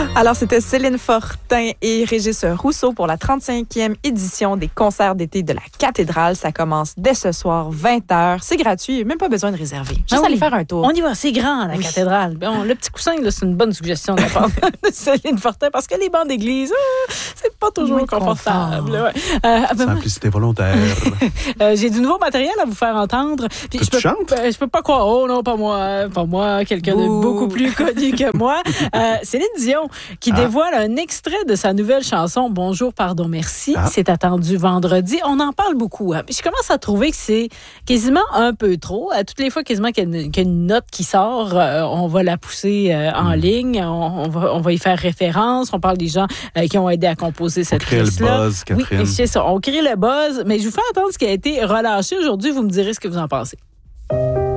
Alors, c'était Céline Fortin et Régis Rousseau pour la 35e édition des concerts d'été de la Cathédrale. Ça commence dès ce soir, 20h. C'est gratuit, même pas besoin de réserver. Juste aller faire un tour. On y va, c'est grand, la cathédrale. Bon, le petit coussin, là, c'est une bonne suggestion de la part de Céline Fortin, parce que les bancs d'église, c'est pas toujours confortable. Ouais. Simplicité volontaire. J'ai du nouveau matériel à vous faire entendre. Puis Tu chantes? Je peux pas croire. Oh non, pas moi. Quelqu'un de beaucoup plus connu que moi. Céline Dion, qui dévoile un extrait de sa nouvelle chanson « Bonjour, pardon, merci ». C'est attendu vendredi. On en parle beaucoup. Je commence à trouver que c'est quasiment un peu trop. À toutes les fois, quasiment qu'il y a une note qui sort, on va la pousser en ligne. On va y faire référence. On parle des gens qui ont aidé à composer cette pièce-là. On crée le buzz, Catherine. Oui, c'est ça. On crée le buzz. Mais je vous fais entendre ce qui a été relâché aujourd'hui. Vous me direz ce que vous en pensez.